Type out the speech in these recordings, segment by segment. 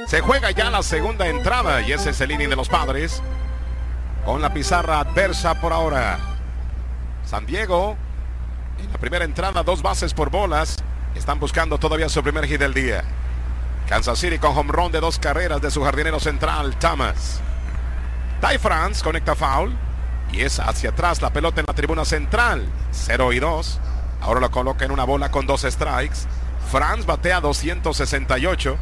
Se juega ya la segunda entrada y ese es el inning de los Padres. Con la pizarra adversa por ahora. San Diego, en la primera entrada, 2 bases por bolas. Están buscando todavía su primer hit del día. Kansas City con home run de 2 carreras de su jardinero central, Thomas. Ty France conecta foul. Y es hacia atrás la pelota en la tribuna central. 0-2. Ahora lo coloca en una bola con 2 strikes. France batea 268.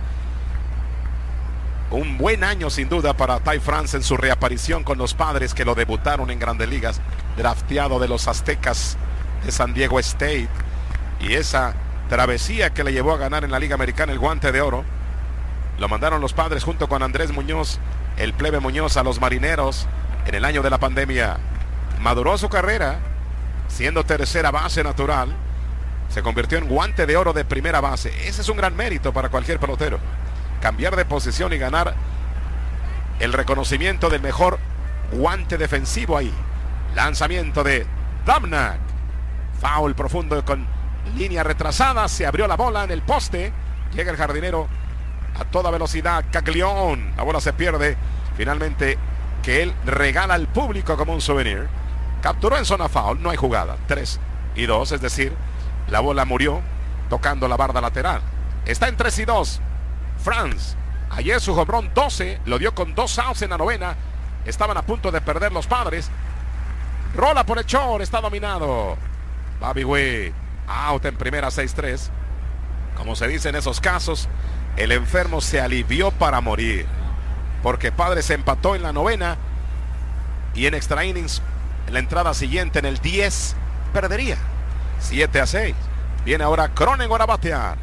Un buen año sin duda para Ty France en su reaparición con los Padres que lo debutaron en Grandes Ligas. Drafteado de los Aztecas de San Diego State. Y esa travesía que le llevó a ganar en la Liga Americana el Guante de Oro. Lo mandaron los Padres junto con Andrés Muñoz, el plebe Muñoz, a los Marineros en el año de la pandemia. Maduró su carrera siendo tercera base natural. Se convirtió en Guante de Oro de primera base. Ese es un gran mérito para cualquier pelotero. Cambiar de posición y ganar el reconocimiento del mejor guante defensivo ahí. Lanzamiento de Damnak. Foul profundo con línea retrasada. Se abrió la bola en el poste. Llega el jardinero a toda velocidad. Caglión. La bola se pierde. Finalmente que él regala al público como un souvenir. Capturó en zona foul. No hay jugada. 3-2. Es decir, la bola murió tocando la barda lateral. Está en 3-2. France. Ayer su home run 12. Lo dio con 2 outs en la novena. Estaban a punto de perder los Padres. Rola por el short. Está dominado. Bobby Witt. Out en primera, 6-3. Como se dice en esos casos, el enfermo se alivió para morir. Porque Padres empató en la novena. Y en extra innings, en la entrada siguiente, en el 10, perdería. 7-6. Viene ahora Cronenworth a batear.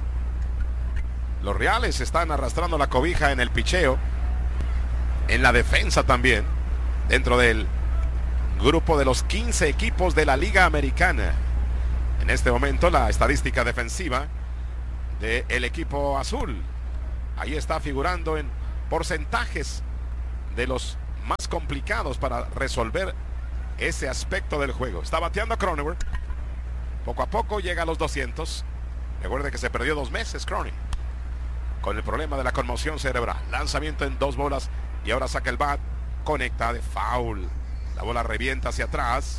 Los Reales están arrastrando la cobija en el picheo. En la defensa también. Dentro del grupo de los 15 equipos de la Liga Americana. En este momento la estadística defensiva del equipo azul. Ahí está figurando en porcentajes de los más complicados para resolver ese aspecto del juego. Está bateando Cronenworth. Poco a poco llega a los 200. Recuerde que se perdió 2 meses Cronenworth con el problema de la conmoción cerebral. Lanzamiento en 2 bolas y ahora saca el bat. Conecta de foul. La bola revienta hacia atrás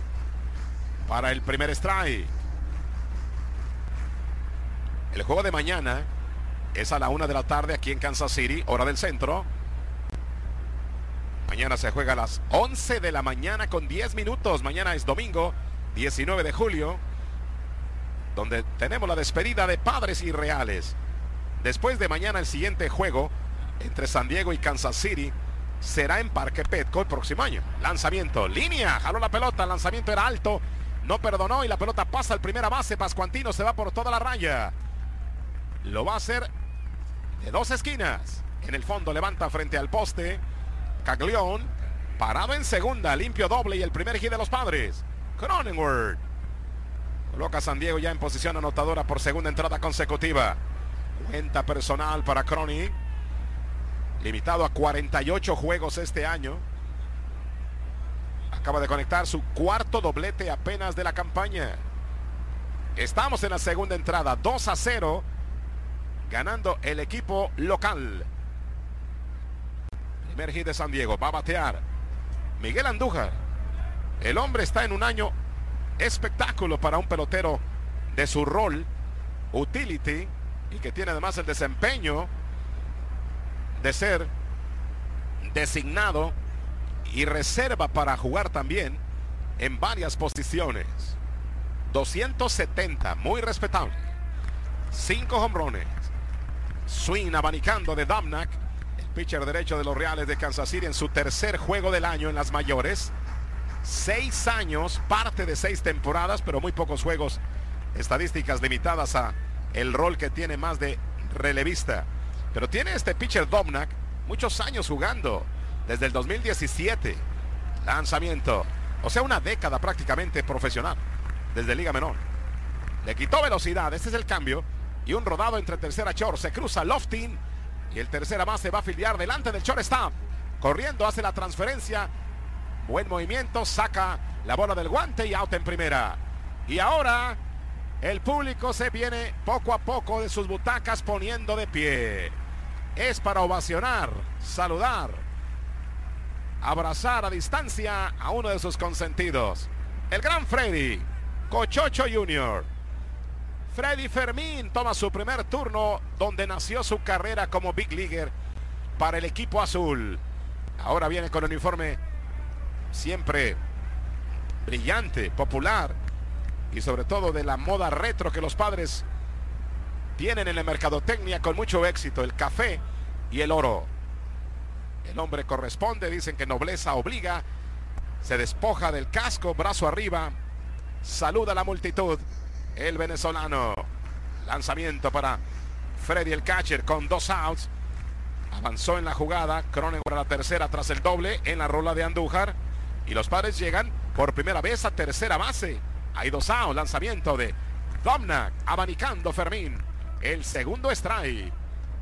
para el primer strike. El juego de mañana es a la 1 de la tarde aquí en Kansas City, hora del centro. Mañana se juega a las 11 de la mañana con 10 minutos. Mañana es domingo 19 de julio, donde tenemos la despedida de Padres y Reales. Después de mañana el siguiente juego entre San Diego y Kansas City será en Parque Petco el próximo año. Lanzamiento, línea, jaló la pelota, el lanzamiento era alto, no perdonó y la pelota pasa al primera base. Pascuantino se va por toda la raya. Lo va a hacer de 2 esquinas. En el fondo levanta frente al poste. Caglión parado en segunda, limpio doble y el primer hit de los Padres. Cronenworth coloca a San Diego ya en posición anotadora por segunda entrada consecutiva. Cuenta personal para Crony. Limitado a 48 juegos este año. Acaba de conectar su 4º doblete apenas de la campaña. Estamos en la segunda entrada. 2-0. Ganando el equipo local. Primer hit de San Diego. Va a batear Miguel Andújar. El hombre está en un año espectáculo para un pelotero de su rol. Utility. Y que tiene además el desempeño de ser designado y reserva para jugar también en varias posiciones. 270, muy respetable. 5 hombrones. Swing abanicando de Damnak, el pitcher derecho de los Reales de Kansas City en su tercer juego del año en las mayores. 6 años, parte de 6 temporadas, pero muy pocos juegos. Estadísticas limitadas a el rol que tiene más de relevista. Pero tiene este pitcher Damnak muchos años jugando, desde el 2017. Lanzamiento, o sea, una década prácticamente profesional, desde Liga Menor. Le quitó velocidad, este es el cambio. Y un rodado entre tercera short, se cruza Loftin. Y el tercera base va a filiar delante del shortstop. Corriendo, hace la transferencia. Buen movimiento, saca la bola del guante y out en primera. Y ahora el público se viene poco a poco de sus butacas poniendo de pie. es para ovacionar, saludar, abrazar a distancia a uno de sus consentidos, el gran Freddy Cochocho Jr. Freddy Fermín toma su primer turno donde nació su carrera como Big Leaguer para el equipo azul. Ahora viene con el uniforme siempre brillante, popular y sobre todo de la moda retro que los Padres tienen en la mercadotecnia con mucho éxito, el café y el oro. El hombre corresponde, dicen que nobleza obliga, se despoja del casco, brazo arriba, saluda a la multitud, el venezolano. Lanzamiento para Freddy el catcher con 2 outs. Avanzó en la jugada, Cronenworth a la tercera tras el doble en la rola de Andújar. Y los Padres llegan por primera vez a tercera base. Hay 2 outs, lanzamiento de Domnak, abanicando Fermín. El segundo strike.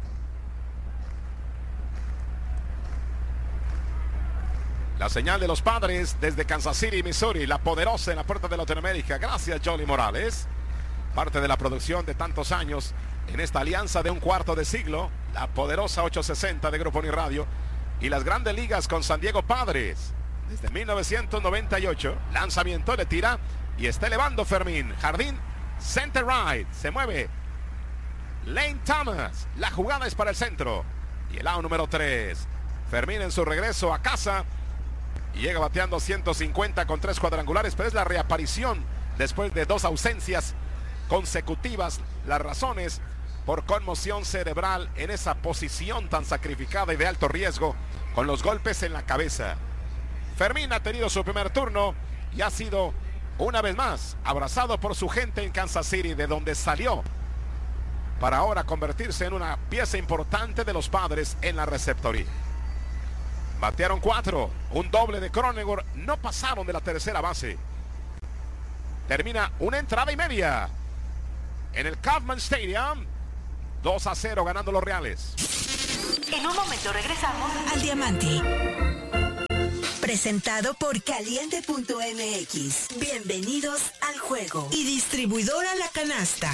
La señal de los Padres desde Kansas City, Missouri, la poderosa en la puerta de Latinoamérica. Gracias, Johnny Morales. Parte de la producción de tantos años en esta alianza de un cuarto de siglo. La poderosa 860 de Grupo Uniradio y las grandes ligas con San Diego Padres. Desde 1998, lanzamiento, le tira y está elevando Fermín. Jardín, center right, se mueve Lane Thomas. La jugada es para el centro. Y el out número 3. Fermín en su regreso a casa. Y llega bateando 150 con 3 cuadrangulares. Pero es la reaparición después de 2 ausencias consecutivas. Las razones por conmoción cerebral en esa posición tan sacrificada y de alto riesgo con los golpes en la cabeza. Fermín ha tenido su primer turno y ha sido una vez más abrazado por su gente en Kansas City, de donde salió para ahora convertirse en una pieza importante de los Padres en la receptoría. Batearon 4, un doble de Cronenworth, no pasaron de la tercera base. Termina una entrada y media en el Kauffman Stadium. 2-0 ganando los Reales. En un momento regresamos al Diamante. Presentado por Caliente.mx. Bienvenidos al juego. Y distribuidora La Canasta.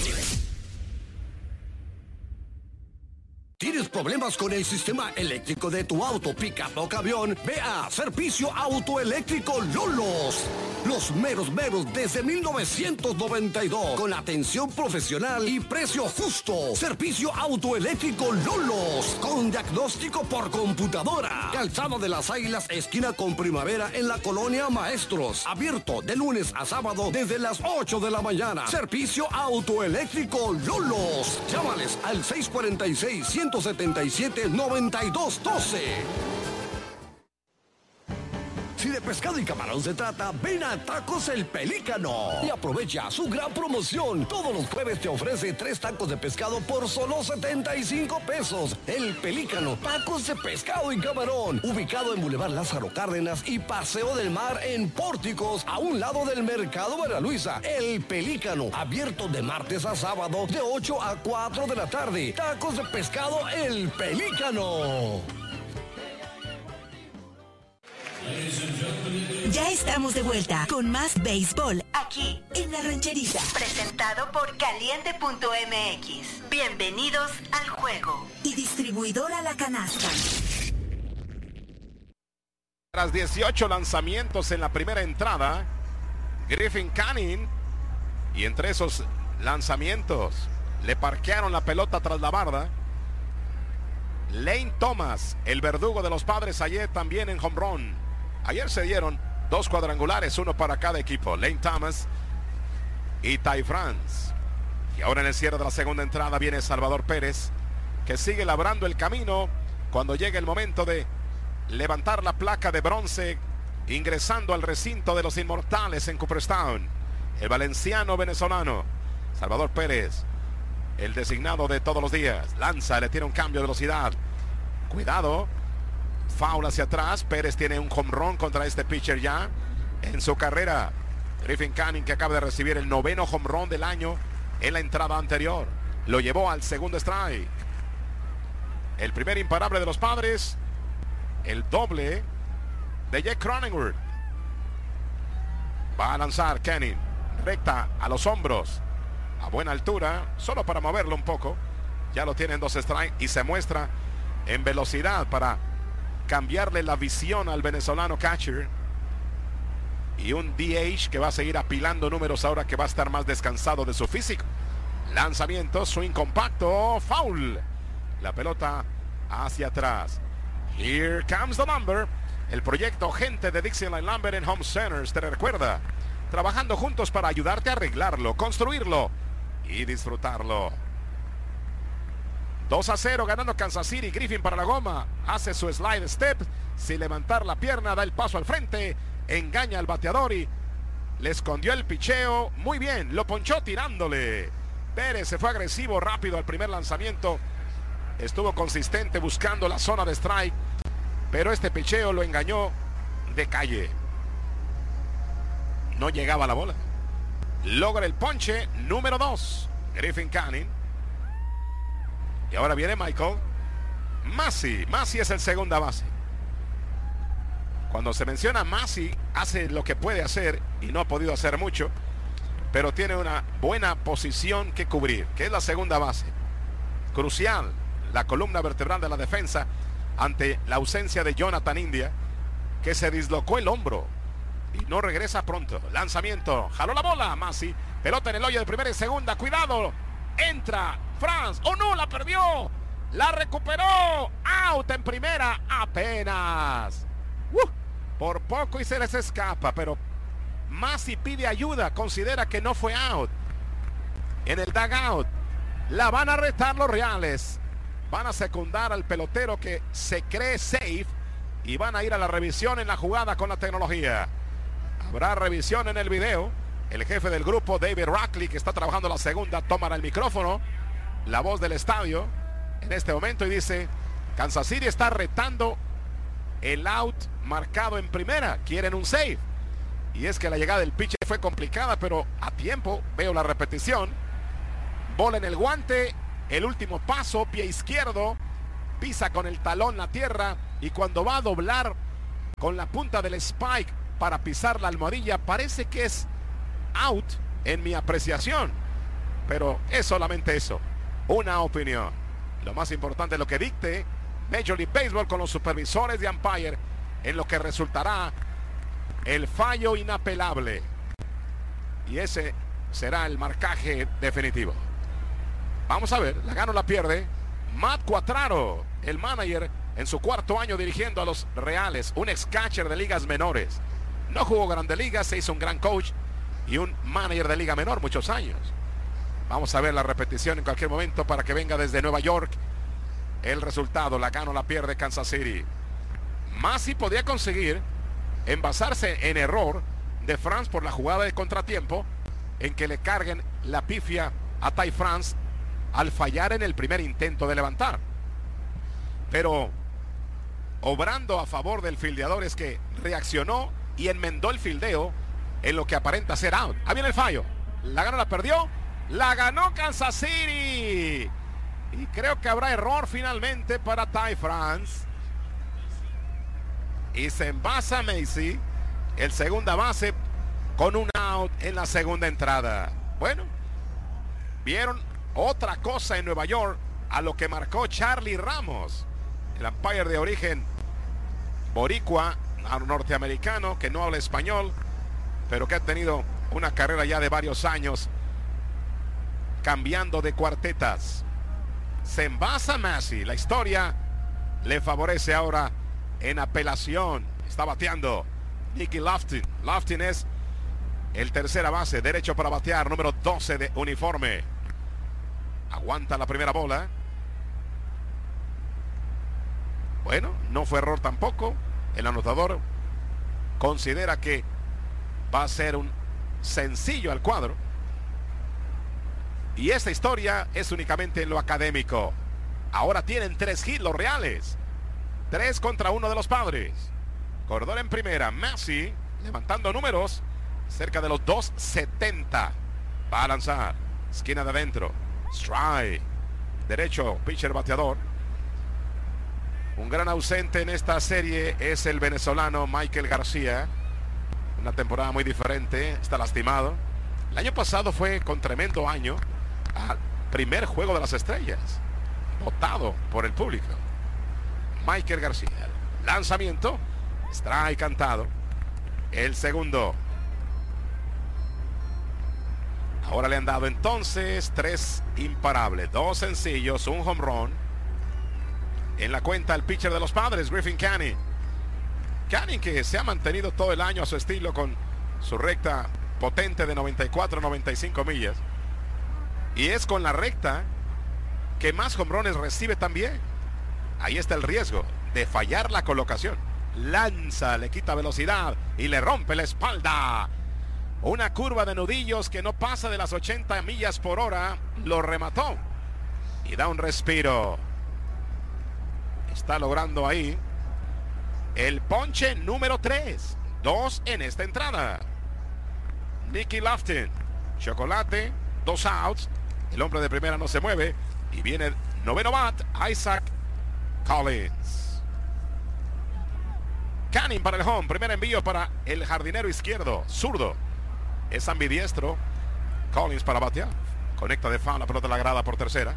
¿Tienes problemas con el sistema eléctrico de tu auto, pickup o camión? Ve a Servicio Autoeléctrico Lolos. Los meros desde 1992. Con atención profesional y precio justo. Servicio Autoeléctrico Lolos. Con diagnóstico por computadora. Calzada de las Águilas, esquina con Primavera en la Colonia Maestros. Abierto de lunes a sábado desde las 8 de la mañana. Servicio Autoeléctrico Lolos. Llámales al 646-177-9212. Si de pescado y camarón se trata, ven a Tacos El Pelícano y aprovecha su gran promoción. Todos los jueves te ofrece 3 tacos de pescado por solo 75 pesos. El Pelícano, tacos de pescado y camarón, ubicado en Boulevard Lázaro Cárdenas y Paseo del Mar en Pórticos, a un lado del Mercado María Luisa. El Pelícano, abierto de martes a sábado de 8 a 4 de la tarde. Tacos de pescado El Pelícano. Ya estamos de vuelta con más béisbol aquí en La Rancherita. Presentado por Caliente.mx. Bienvenidos al juego. Y distribuidora La Canasta. Tras 18 lanzamientos en la primera entrada, Griffin Canning, y entre esos lanzamientos le parquearon la pelota tras la barda. Lane Thomas, el verdugo de los Padres, ayer también en home run. Ayer se dieron 2 cuadrangulares, 1 para cada equipo. Lane Thomas y Ty France. Y ahora en el cierre de la segunda entrada viene Salvador Pérez, que sigue labrando el camino cuando llega el momento de levantar la placa de bronce, ingresando al recinto de los inmortales en Cooperstown. El valenciano venezolano Salvador Pérez, el designado de todos los días, lanza, le tiene un cambio de velocidad. Cuidado. Foul hacia atrás. Pérez tiene un home run contra este pitcher ya en su carrera. Griffin Canning, que acaba de recibir el 9º home run del año en la entrada anterior, lo llevó al segundo strike. El primer imparable de los Padres, el doble de Jake Cronenworth. Va a lanzar Canning, recta a los hombros, a buena altura, solo para moverlo un poco. Ya lo tienen 2 strikes y se muestra en velocidad para cambiarle la visión al venezolano catcher. Y un DH que va a seguir apilando números ahora que va a estar más descansado de su físico. Lanzamiento, swing compacto, foul. La pelota hacia atrás. Here comes the number. El proyecto Gente de Dixieland Lumber and Home Centers te recuerda, trabajando juntos para ayudarte a arreglarlo, construirlo y disfrutarlo. 2-0 ganando Kansas City. Griffin para la goma, hace su slide step, sin levantar la pierna, da el paso al frente, engaña al bateador y le escondió el picheo. Muy bien, lo ponchó tirándole. Pérez se fue agresivo rápido al primer lanzamiento, estuvo consistente buscando la zona de strike, pero este picheo lo engañó de calle. No llegaba la bola. Logra el ponche número 2 Griffin Canning. Y ahora viene Michael Massey. Massey es el segunda base. Cuando se menciona Massey, hace lo que puede hacer y no ha podido hacer mucho, pero tiene una buena posición que cubrir, que es la segunda base. Crucial, la columna vertebral de la defensa ante la ausencia de Jonathan India, que se dislocó el hombro y no regresa pronto. Lanzamiento, jaló la bola Massey, pelota en el hoyo de primera y segunda, cuidado, entra Franz, oh no, la perdió, la recuperó, out en primera, apenas. Por poco y se les escapa, pero Massey pide ayuda, considera que no fue out. En el dugout la van a retar los Reales, van a secundar al pelotero que se cree safe y van a ir a la revisión en la jugada con la tecnología. Habrá revisión en el video. El jefe del grupo, David Rackley, que está trabajando la segunda, tomará el micrófono, la voz del estadio en este momento, y dice: Kansas City está retando el out marcado en primera, quieren un save. Y es que la llegada del pitcher fue complicada, pero a tiempo. Veo la repetición. Bola en el guante, el último paso, pie izquierdo, pisa con el talón la tierra, y cuando va a doblar con la punta del spike para pisar la almohadilla, parece que es out en mi apreciación, pero es solamente eso, una opinión. Lo más importante es lo que dicte Major League Baseball con los supervisores de umpire, en lo que resultará el fallo inapelable, y ese será el marcaje definitivo. Vamos a ver, la gana o la pierde Matt Quatraro, el manager en su cuarto año dirigiendo a los Reales, un ex catcher de ligas menores. No jugó Grandes Ligas, se hizo un gran coach y un manager de liga menor muchos años. Vamos a ver la repetición en cualquier momento para que venga desde Nueva York el resultado. La gana o la pierde Kansas City. Massey podía conseguir envasarse en error de France por la jugada de contratiempo, en que le carguen la pifia a Ty France al fallar en el primer intento de levantar. Pero obrando a favor del fildeador es que reaccionó y enmendó el fildeo en lo que aparenta ser out. Ahí viene el fallo. La ganó, la perdió. La ganó Kansas City. Y creo que habrá error finalmente para Ty France. Y se envasa Massey, el segunda base, con un out en la segunda entrada. Bueno, vieron otra cosa en Nueva York a lo que marcó Charlie Ramos, el umpire de origen boricua, norteamericano, que no habla español, pero que ha tenido una carrera ya de varios años cambiando de cuartetas. Se envasa Massey, la historia le favorece ahora en apelación. Está bateando Nicky Loftin. Loftin es el tercera base, derecho para batear, número 12 de uniforme. Aguanta la primera bola. Bueno, no fue error tampoco. El anotador considera que va a ser un sencillo al cuadro. Y esta historia es únicamente en lo académico. Ahora tienen 3 hits los Reales. 3 contra 1 de los Padres. Corredor en primera. Massey levantando números cerca de los 270. Va a lanzar. Esquina de adentro. Strike. Derecho. Pitcher bateador. Un gran ausente en esta serie es el venezolano Michael García. Una temporada muy diferente. Está lastimado. El año pasado fue con tremendo año al primer juego de las estrellas. votado por el público. Michael García. Lanzamiento. Strike cantado. El segundo. Ahora le han dado entonces 3 imparables, 2 sencillos, un home run. En la cuenta el pitcher de los Padres, Griffin Canning. Canning, que se ha mantenido todo el año a su estilo con su recta potente de 94-95 millas. Y es con la recta que más home runs recibe también. Ahí está el riesgo de fallar la colocación. Lanza, le quita velocidad y le rompe la espalda. Una curva de nudillos que no pasa de las 80 millas por hora. Lo remató y da un respiro. Está logrando ahí el ponche número 3. 2 en esta entrada. Nicky Lofton. Chocolate. 2 outs. El hombre de primera no se mueve. Y viene el noveno bat, Isaac Collins. Canning para el home. Primer envío para el jardinero izquierdo. Zurdo. Es ambidiestro. Collins para batear. Conecta de foul. La pelota la grada por tercera.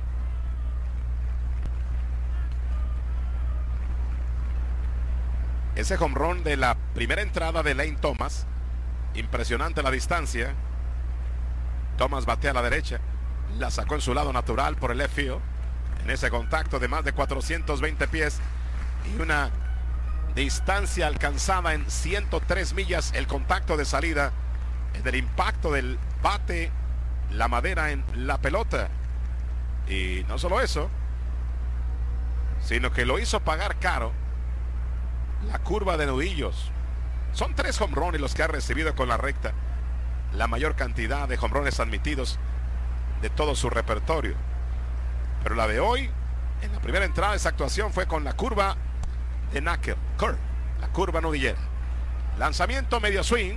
Ese home run de la primera entrada de Lane Thomas. Impresionante la distancia. Thomas batea a la derecha. La sacó en su lado natural por el left field. En ese contacto de más de 420 pies. Y una distancia alcanzada en 103 millas. El contacto de salida. En el impacto del bate. La madera en la pelota. Y no solo eso. Sino que lo hizo pagar caro. La curva de nudillos. Son 3 home runs los que ha recibido con la recta. La mayor cantidad de home runs admitidos de todo su repertorio. Pero la de hoy, en la primera entrada de esa actuación, fue con la curva de knuckle, curve, la curva nudillera. Lanzamiento medio swing.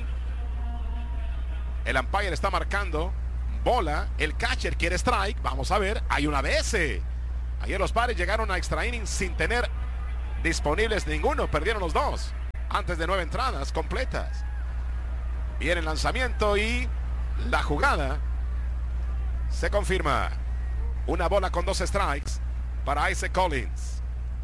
El umpire está marcando bola. El catcher quiere strike. Vamos a ver, hay una BS. Ayer los Padres llegaron a extra innings sin tener disponibles ninguno. Perdieron los 2 antes de 9 entradas completas. Viene el lanzamiento y la jugada se confirma. Una bola con 2 strikes para Isaac Collins.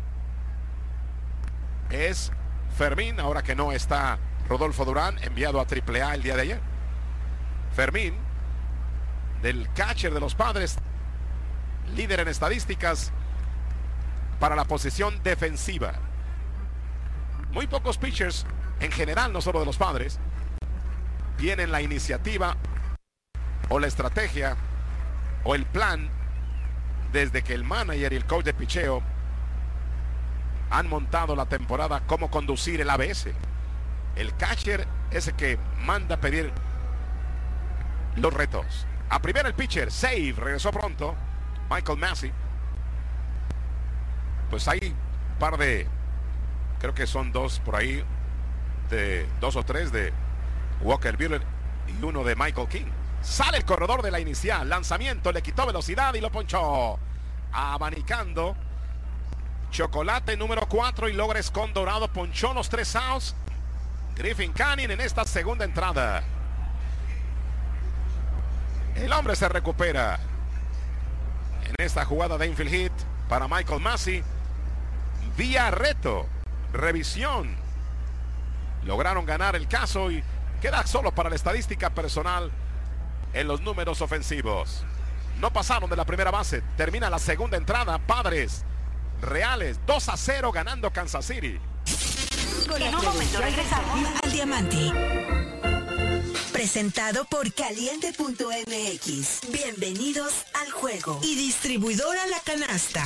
Es Fermín, ahora que no está Rodolfo Durán, enviado a AAA el día de ayer. Fermín, del catcher de los Padres, líder en estadísticas para la posición defensiva. Muy pocos pitchers en general, no solo de los Padres, tienen la iniciativa o la estrategia o el plan desde que el manager y el coach de picheo han montado la temporada, cómo conducir el ABS. El catcher es el que manda a pedir los retos. A primera el pitcher, save, regresó pronto Michael Massey. Pues hay un par de, creo que son 2 por ahí, de 2 o 3 de Walker Buehler y 1 de Michael King. Sale el corredor de la inicial. Lanzamiento, le quitó velocidad y lo ponchó. Abanicando. Chocolate número 4 y logra Escondorado. Ponchó los 3 outs. Griffin Canning en esta segunda entrada. El hombre se recupera. En esta jugada de infield hit para Michael Massey. Vía reto. Revisión. Lograron ganar el caso y queda solo para la estadística personal en los números ofensivos. No pasaron de la primera base. Termina la segunda entrada. Padres Reales 2-0 ganando Kansas City. En un momento regresamos al Diamante. Presentado por Caliente.mx. Bienvenidos al juego. Y distribuidora La Canasta.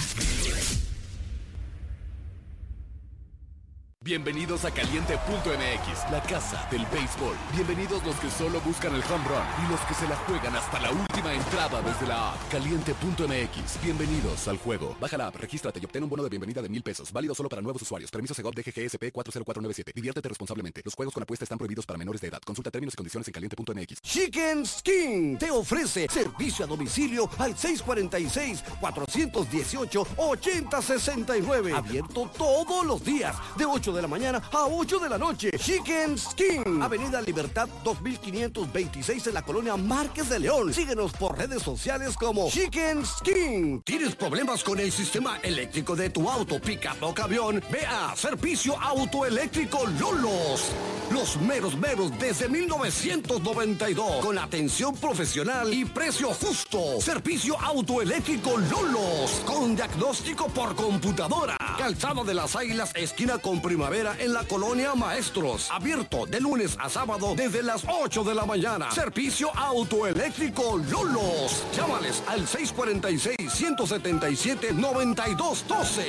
Bienvenidos a Caliente.mx, la casa del béisbol. Bienvenidos los que solo buscan el home run y los que se la juegan hasta la última entrada desde la app. Caliente.mx, bienvenidos al juego. Baja la app, regístrate y obtén un bono de bienvenida de $1,000. Válido solo para nuevos usuarios. Permiso Segov DGGSP 40497. Diviértete responsablemente. Los juegos con apuesta están prohibidos para menores de edad. Consulta términos y condiciones en Caliente.mx. Chicken Skin te ofrece servicio a domicilio al 646-418-8069. Abierto todos los días de 8 8 de la mañana a 8 de la noche. Chicken Skin, Avenida Libertad 2526 en la colonia Márquez de León. Síguenos por redes sociales como Chicken Skin. ¿Tienes problemas con el sistema eléctrico de tu auto, pick-up o camión? Ve a Servicio Autoeléctrico Lolos. Los meros desde 1992. Con atención profesional y precio justo. Servicio Autoeléctrico Lolos. Con diagnóstico por computadora. Calzada de las Águilas, esquina con Primavera en la colonia Maestros. Abierto de lunes a sábado desde las 8 de la mañana. Servicio Autoeléctrico Lolos. Llámales al 646-177-9212.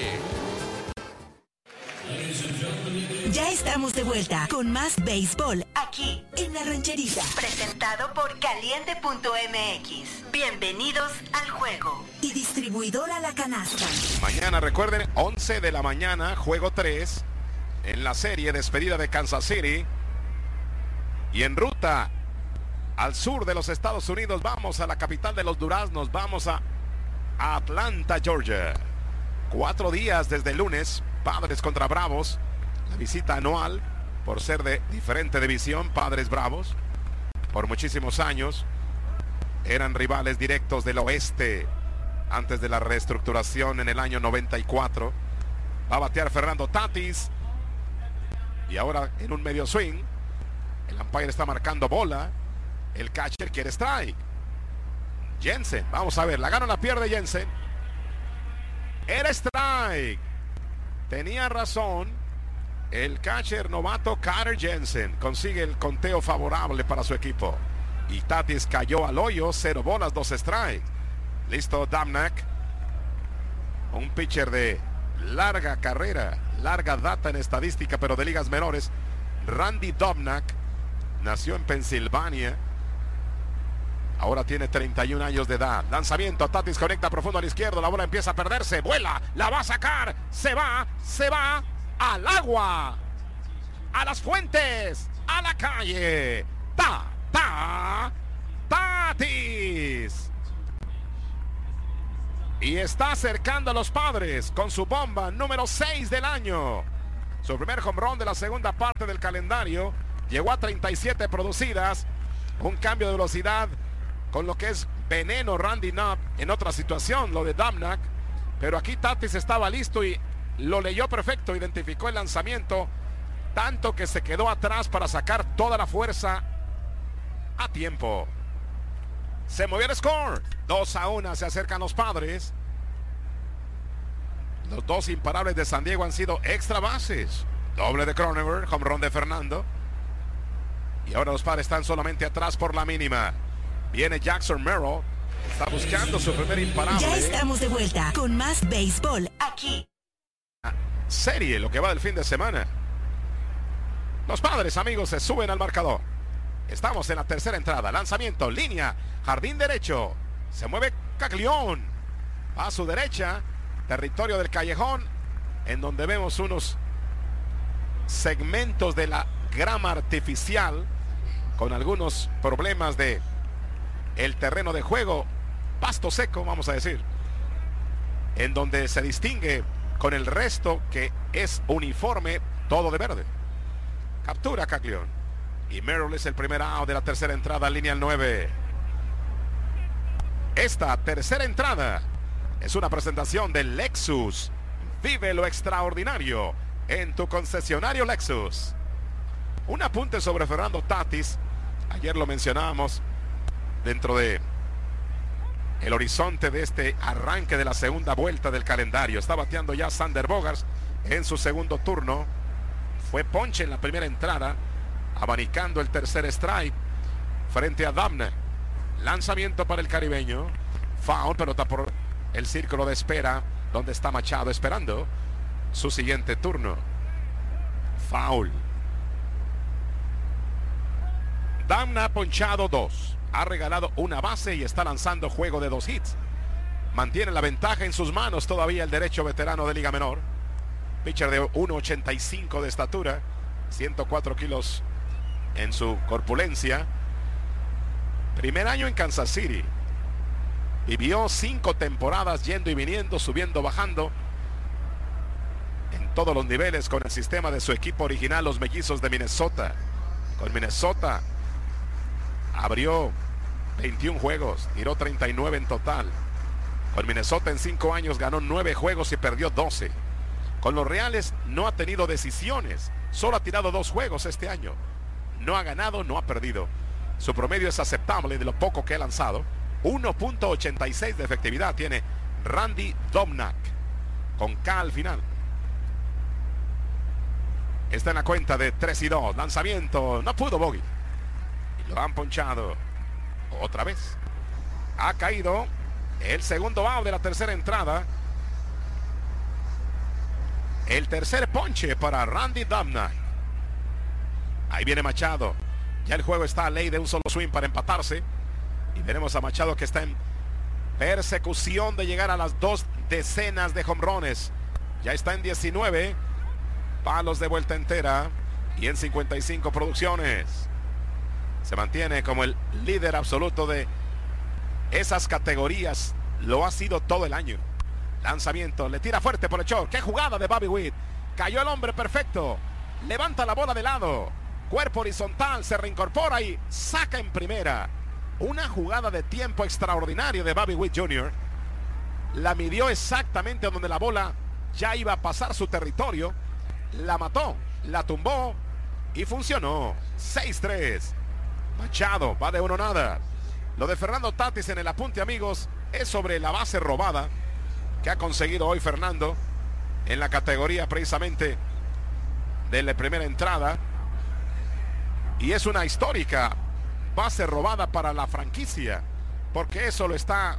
Ya estamos de vuelta con más béisbol aquí en La Rancherita. Presentado por Caliente.mx. Bienvenidos al juego. Y distribuidora La Canasta. Mañana, recuerden, 11 de la mañana, juego 3 en la serie despedida de Kansas City. Y en ruta al sur de los Estados Unidos, vamos a la capital de los duraznos, vamos a Atlanta, Georgia. 4 días desde el lunes, Padres contra Bravos. La visita anual, por ser de diferente división, Padres Bravos. Por muchísimos años eran rivales directos del oeste antes de la reestructuración en el año 94. Va a batear Fernando Tatis. Y ahora en un medio swing, el umpire está marcando bola. El catcher quiere strike. Jensen, vamos a ver, la gana o la pierde Jensen. Era strike. Tenía razón el catcher novato Carter Jensen. Consigue el conteo favorable para su equipo. Y Tatis cayó al hoyo, 0 bolas, 2 strikes. Listo Dobnak. Un pitcher de larga carrera, larga data en estadística, pero de ligas menores. Randy Dobnak nació en Pensilvania. Ahora tiene 31 años de edad. Lanzamiento, Tatis conecta profundo al izquierdo. La bola empieza a perderse. Vuela, la va a sacar. Se va al agua. A las fuentes. A la calle. Tatis. Y está acercando a los Padres con su bomba número 6 del año. Su primer home run de la segunda parte del calendario. Llegó a 37 producidas. Un cambio de velocidad con lo que es veneno Randy Knopp en otra situación, lo de Dobnak. Pero aquí Tatis estaba listo y lo leyó perfecto, identificó el lanzamiento, tanto que se quedó atrás para sacar toda la fuerza a tiempo. Se movió el score. 2-1, se acercan los Padres. Los dos imparables de San Diego han sido extra bases. Doble de Cronenberg, home run de Fernando. Y ahora los Padres están solamente atrás por la mínima. Viene Jackson Merrill. Está buscando su primer imparable. Ya estamos de vuelta con más béisbol Aquí. Serie, lo que va del fin de semana. Los Padres, amigos, se suben al marcador. Estamos en la tercera entrada. Lanzamiento, línea, jardín derecho. Se mueve Caglión. A su derecha, territorio del callejón, en donde vemos unos segmentos de la grama artificial con algunos problemas de el terreno de juego, pasto seco, vamos a decir, en donde se distingue con el resto que es uniforme, todo de verde. Captura Caglión y Merrill es el primer out de la tercera entrada, línea 9. Esta tercera entrada es una presentación de Lexus. Vive lo extraordinario en tu concesionario Lexus. Un apunte sobre Fernando Tatis. Ayer lo mencionábamos dentro de el horizonte de este arranque de la segunda vuelta del calendario. Está bateando ya Sander Bogaerts en su segundo turno. Fue ponche en la primera entrada, abanicando el tercer strike frente a Dobnak. Lanzamiento para el caribeño. Foul, pelota por el círculo de espera, donde está Machado esperando su siguiente turno. Foul. Dobnak ha ponchado 2. Ha regalado una base y está lanzando juego de 2 hits. Mantiene la ventaja en sus manos todavía el derecho veterano de Liga Menor. Pitcher de 1.85 de estatura, 104 kilos en su corpulencia. Primer año en Kansas City. Vivió 5 temporadas yendo y viniendo, subiendo, bajando. En todos los niveles con el sistema de su equipo original, los Mellizos de Minnesota. Con Minnesota abrió 21 juegos, tiró 39 en total. Con Minnesota en 5 años ganó 9 juegos y perdió 12. Con los Reales no ha tenido decisiones, solo ha tirado 2 juegos este año. No ha ganado, no ha perdido. Su promedio es aceptable de lo poco que ha lanzado. 1.86 de efectividad tiene Randy Dobnak, con K al final. Está en la cuenta de 3-2. Lanzamiento, no pudo bogey. Y lo han ponchado otra vez. Ha caído el segundo out de la tercera entrada. El tercer ponche para Randy Dobnak. Ahí viene Machado. Ya el juego está a ley de un solo swing para empatarse. Y veremos a Machado que está en persecución de llegar a las 2 decenas de jonrones. Ya está en 19 palos de vuelta entera y en 55 producciones. Se mantiene como el líder absoluto de esas categorías. Lo ha sido todo el año. Lanzamiento, le tira fuerte por el short. ¡Qué jugada de Bobby Witt! Cayó el hombre perfecto. Levanta la bola de lado. Cuerpo horizontal, se reincorpora y saca en primera. Una jugada de tiempo extraordinario de Bobby Witt Jr. La midió exactamente donde la bola ya iba a pasar su territorio. La mató, la tumbó y funcionó. 6-3. Machado va de 1-0. Lo de Fernando Tatis en el apunte, amigos, es sobre la base robada que ha conseguido hoy Fernando en la categoría precisamente de la primera entrada. Y es una histórica base robada para la franquicia, porque eso lo está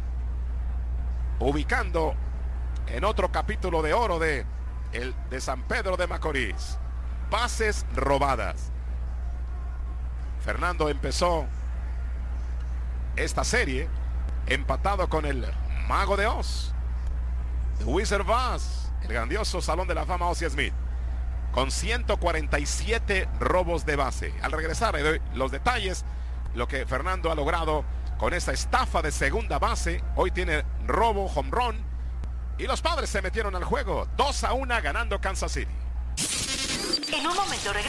ubicando en otro capítulo de oro de San Pedro de Macorís. Bases robadas. Fernando empezó esta serie empatado con el Mago de Oz, The Wizard of Oz, el grandioso Salón de la Fama Ozzie Smith, con 147 robos de base. Al regresar le doy los detalles, lo que Fernando ha logrado con esta estafa de segunda base. Hoy tiene robo, home run, y los Padres se metieron al juego. 2-1 ganando Kansas City. En un momento regresamos.